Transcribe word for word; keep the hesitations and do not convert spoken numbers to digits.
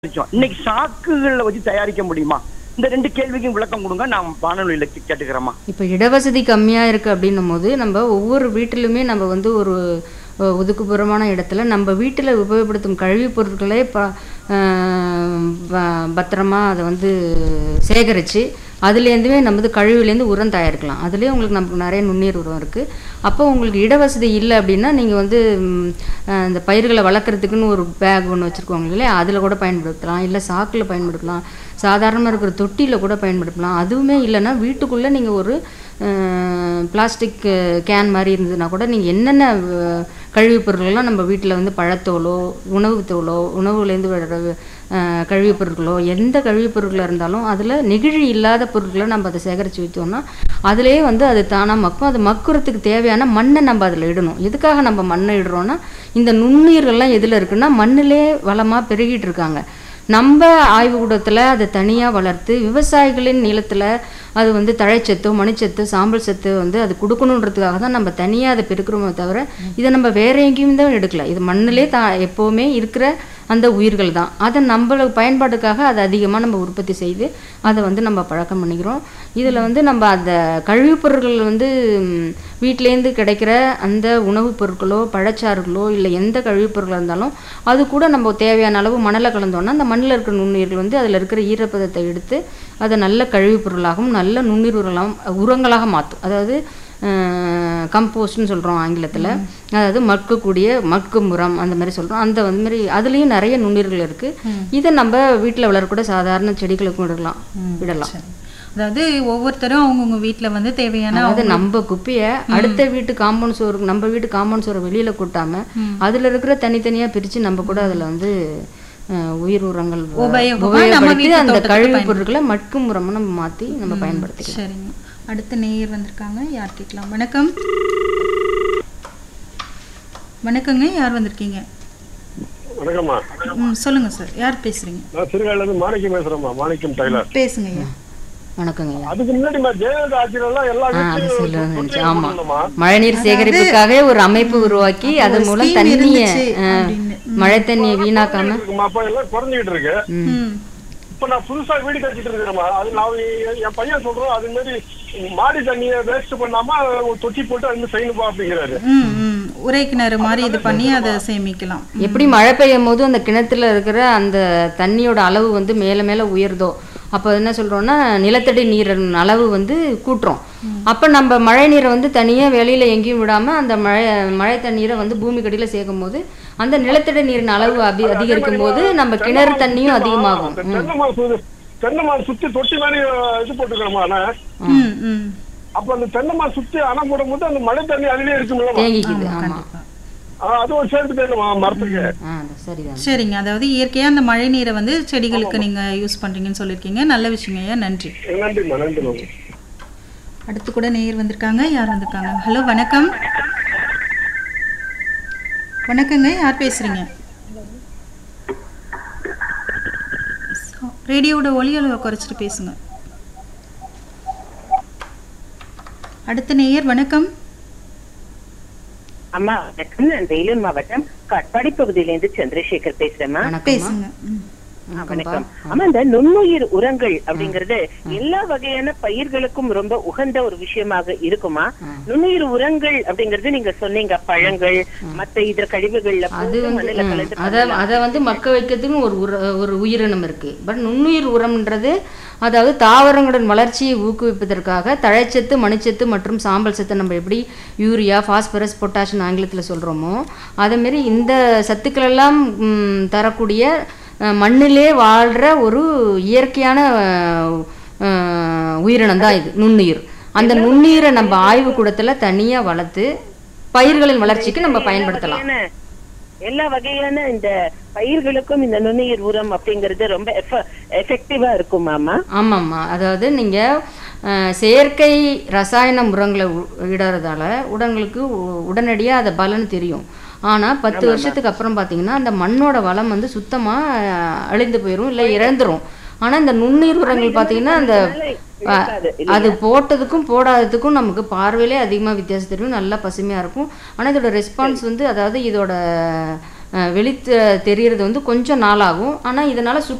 இன்னைக்கு சாக்குகளை வச்சு தயாரிக்க முடியுமா? இந்த ரெண்டு கேள்விக்கும் விளக்கம் கொடுங்க. நான் வானொலியில கேட்டுக்கிறேம்மா. இப்போ இடவசதி கம்மியா இருக்கு அப்படின்னும் போது நம்ம ஒவ்வொரு வீட்டிலுமே நம்ம வந்து ஒரு அஹ், ஒதுக்குப்புறமான இடத்துல நம்ம வீட்டில் உபயோகப்படுத்தும் கழிவுப் பொருட்களை ப அஹ், ப- பத்திரமா அதை வந்து சேகரித்து அதுலேருந்துமே நம்ம வந்து கழிவுலேருந்து உரம் தயாரிக்கலாம். அதுலேயே உங்களுக்கு நமக்கு நிறைய நுண்ணீர் உரம் இருக்குது. அப்போ உங்களுக்கு இடவசதி இல்லை அப்படின்னா நீங்கள் வந்து ம், அஹ், இந்த பயிர்களை வளர்க்குறதுக்குன்னு ஒரு பேக் ஒன்று வச்சுருக்கோங்க இல்லையா, அதில் கூட பயன்படுத்தலாம். இல்லை சாக்கில் பயன்படுத்தலாம், சாதாரணமாக இருக்கிற தொட்டியில் கூட பயன்படுத்தலாம். அதுவுமே இல்லைன்னா வீட்டுக்குள்ளே நீங்கள் ஒரு பிளாஸ்டிக் கேன் மாதிரி இருந்ததுன்னா கூட நீங்கள் என்னென்ன அஹ், கழிவுப் பொருட்கள்லாம் நம்ம வீட்டில் வந்து பழத்தோலோ உணவுத் தோலோ உணவுலேருந்து வர அஹ், கழிவுப் பொருட்களோ எந்த கழிவுப் பொருட்களாக இருந்தாலும் அதில் நெகிழி இல்லாத பொருட்களை நம்ம அதை சேகரித்து வைத்தோம்னா அதிலே வந்து அது தானாக மக்கும். அது மக்குறதுக்கு தேவையான மண்ணை நம்ம அதில் இடணும். எதுக்காக நம்ம மண்ணை இடுறோன்னா இந்த நுண்ணுயிர்கள்லாம் எதில் இருக்குன்னா மண்ணிலே வளமாக பெருகிட்டு இருக்காங்க. நம்ம ஆய்வுக்கூடத்தில் அதை தனியாக வளர்த்து விவசாயிகளின் நிலத்தில் அது வந்து தழைச்சத்து மணிச்சத்து சாம்பல் சத்து வந்து அது கொடுக்கணுன்றதுக்காக தான் நம்ம தனியாக அதை பெருக்கிறோமே தவிர இதை நம்ம வேற எங்கேயும் தான் எடுக்கல. இது மண்ணிலே தா எப்போவுமே இருக்கிற அந்த உயிர்கள் தான். அதை நம்மள பயன்பாட்டுக்காக அதை அதிகமாக நம்ம உற்பத்தி செய்து அதை வந்து நம்ம பழக்கம் பண்ணிக்கிறோம். இதில் வந்து நம்ம அந்த கழிவுப் பொருட்கள் வந்து ம், வீட்டிலேருந்து கிடைக்கிற அந்த உணவுப் பொருட்களோ பழச்சாறுகளோ இல்லை எந்த கழிவுப் பொருட்களாக இருந்தாலும் அது கூட நம்ம தேவையான அளவு மணலை கலந்தோன்னா அந்த மண்ணில் இருக்கிற நுண்ணுயிர்கள் வந்து அதில் இருக்கிற ஈரப்பதத்தை எடுத்து அதை நல்ல கழிவுப் பொருளாகவும் நல்ல நுண்ணுயிர் உரங்களாகவும் உரங்களாக மாற்றும். அதாவது கம்போஸ்ட்னு சொல்கிறோம் ஆங்கிலத்தில். அதாவது மக்கக்கூடிய மக்கும் உரம் அந்த மாதிரி சொல்கிறோம். அந்த வந்து மாதிரி அதுலேயும் நிறைய நுண்ணுயிர்கள் இருக்குது. இதை நம்ம வீட்டில் வளரக்கூட சாதாரண செடிகளுக்கும் விடலாம் விடலாம். அதாவது ஒவ்வொருத்தரும் அவங்கவுங்க வீட்டில் வந்து தேவையான அதாவது நம்ம குப்பையை அடுத்த வீட்டு காம்பவுண்ட் சோறு நம்ம வீட்டு காம்பவுண்ட் சோறை வெளியில் கொட்டாமல் அதில் இருக்கிற தனித்தனியாக பிரித்து நம்ம கூட அதில் வந்து அஹ், உயிர் உரங்கள் உபயோகப்படுத்தி அந்த கழிவுப் பொருட்களை மட்கும் உரமாக நம்ம மாற்றி நம்ம பயன்படுத்திக்கலாம். சரிங்க. அடுத்த நேயர் வந்திருக்காங்க, யார் கேட்கலாம்? வணக்கம். வணக்கங்க, யார் வந்திருக்கீங்க? வணக்கம்மா. ம் சொல்லுங்க சார், யார் பேசுறீங்க? நான் சிறுகாயில இருந்து மாணிக்கம் பேசுறேம்மா. மாணிக்கம் டைலர். பேசுங்க ஐயா. வணக்கங்க ஐயா. அதுக்கு முன்னாடி ஜெயலலிதா ஆட்சியில எல்லா ஆ, அது வீட்லயும் சொல்லணும்னு தொட்டி நினைச்சேன். ஆமா, போடணுமா? மழைநீர் சேகரிப்புக்காக ஒரு அமைப்பு உருவாக்கி அது ஒரு மூலம் scheme தண்ணிய இருந்துச்சு அஹ், அப்படின்னு. மழை தண்ணியை வீணாக்காம இருக்குமா? அப்ப எல்லாம் குறைஞ்சிக்கிட்டு இருக்கு. ம் இப்ப நான் புதுசா வீடு கட்டிட்டு இருக்கிறேம்மா. அது நான் என் என் பையன் சொல்றோம் அது மாதிரி மாடி தண்ணியை வேஸ்ட் பண்ணாம ஒரு தொட்டி போட்டு அது மாதிரி செய்யணுப்பா அப்படிங்கிறாரு. ம் ம் உரை கிணறு மாதிரி இது பண்ணி அதை சேமிக்கலாம். எப்படி மழை பெய்யும் போது அந்த கிணத்துல இருக்கிற அந்த தண்ணியோட அளவு வந்து மேல மேல உயருதோ அப்போ என்ன சொல்றோம்னா நிலத்தடி நீரின் அளவு வந்து கூட்டுறோம். அப்ப நம்ம மழை நீரை வந்து தனியா வெளியில எங்கேயும் விடாம அந்த மழை மழை தண்ணீரை வந்து பூமி கடியில சேர்க்கும் போது அந்த நிலத்தடி நீரின் அளவு அதி அதிகரிக்கும் போது நம்ம கிணறு தண்ணியும் அதிகமாகும். அந்த தென்னை மரம் சு- தென்னை மரம் சுத்தி தொட்டி மாதிரி இது போட்டுக்கிறோமா? ம் ம் அப்ப அந்த தென்னை மரம் சுத்தி அணை போடும் போது அந்த மழை தண்ணி அதுலயே இருக்கும்ல. தேங்கிக்குது. ஆமா, கண்டிப்பா. அது ஒரு சேர்த்து தேணுமா மரத்துக்கு? ஆ, சரிதான். சரிங்க. அதாவது இயற்கையா அந்த மழை நீரை வந்து செடிகளுக்கு நீங்க யூஸ் பண்றீங்கன்னு சொல்லியிருக்கீங்க. நல்ல விஷயங்க ஐயா, நன்றி. நன்றிம்மா, நன்றிம்மா. அடுத்து கூட நேயர் வந்திருக்காங்க, யார் வந்திருக்காங்க? ஹலோ வணக்கம். வணக்கங்க, யார் பேசுறீங்க? ரேடியோட ஒலி அளவை குறைச்சிட்டு பேசுங்க. அடுத்த நேயர் வணக்கம். அம்மா வணக்கம். நான் வேலூர் மாவட்டம் காட்பாடி பகுதியிலிருந்து சந்திரசேகர் பேசுறேம்மா. வணக்கம்மா. பேசுங்க. ம். ஆ, வணக்கம். ஆமா, இந்த நுண்ணுயிர் உரங்கள் அப்படிங்கறது எல்லா வகையான பயிர்களுக்கும் ரொம்ப உகந்த ஒரு விஷயமாக இருக்குமா? நுண்ணுயிர் உரங்கள் அப்படிங்கறது நீங்க சொன்னீங்க பழங்கள் மத்த இதர கழிவுகள்ல அது போட்டு வந்து மண்ணுல ம், கலந்து அத அதை வந்து மக்க வைக்கிறதுக்கு ஒரு உர ஒரு உயிரினம் இருக்கு. பட் நுண்ணுயிர் உரம்ன்றது அதாவது தாவரங்களின் வளர்ச்சியை ஊக்குவிப்பதற்காக தழைச்சத்து மணிச்சத்து மற்றும் சாம்பல் சத்து நம்ம எப்படி யூரியா பாஸ்பரஸ் பொட்டாசியம் ஆங்கிலத்தில் சொல்கிறோமோ அதேமாரி இந்த சத்துக்கள் எல்லாம் ம், தரக்கூடிய அஹ், மண்ணிலே வாழ்கிற ஒரு இயற்கையான அஹ், அஹ், உயிரினம் தான் இது நுண்ணுயிர். அந்த நுண்ணுயிரை நம்ம ஆய்வுக்கூடத்தில் தனியாக வளர்த்து பயிர்களின் வளர்ச்சிக்கு நம்ம பயன்படுத்தலாம். வகையான- எல்லா வகையான இந்த பயிர்களுக்கும் இந்த நுண்ணுயிர் உரம் அப்படிங்கறது ரொம்ப எஃபெக்டிவா இருக்குமாமா? ஆமாம்மா, அதாவது நீங்கள் செயற்கை ரசாயன உரங்களை உ- இடறதால உடங்களுக்கு உடனடியாக அதை பலன் தெரியும். ஆனால் பத்து வருஷத்துக்கு அப்புறம் பார்த்தீங்கன்னா அந்த மண்ணோட வளம் வந்து சுத்தமாக அழிந்து போயிடும் இல்லை இறந்துரும். ஆனால் இந்த நுண்ணுயிர் உரங்கள் பார்த்தீங்கன்னா அந்த அஹ், அது போட்டதுக்கும் போடாததுக்கும் நமக்கு பார்வையிலே அதிகமாக வித்தியாசம் தெரியும். நல்லா பசுமையாக இருக்கும். ஆனால் இதோட ரெஸ்பான்ஸ் வந்து அதாவது இதோட வெளி தெரியறது வந்து கொஞ்சம் நாளாகும். ஆனால் இதனால்